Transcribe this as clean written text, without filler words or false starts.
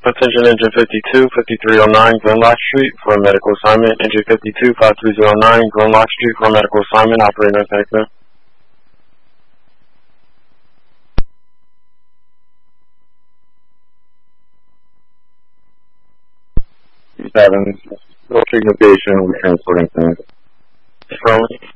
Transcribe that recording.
Attention engine 52, 5309 Glenlock Street for a medical assignment. Engine 52, 5309 Glenlock Street for a medical assignment. Operator, thank you. 7, filtering the patient, we're transporting things. Strong.